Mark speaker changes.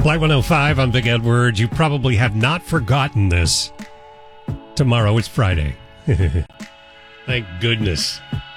Speaker 1: Flight 105, I'm Big Edward. You probably have not forgotten this. Tomorrow is Friday. Thank goodness.